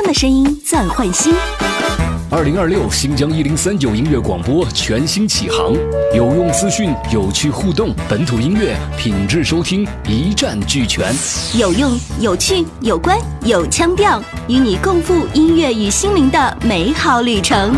的声音再焕新。 2026新疆1039音乐广播全新启航，有用资讯，有趣互动，本土音乐品质收听一站俱全， 有用、有趣、有关、有腔调，与你共赴音乐与心灵的美好旅程。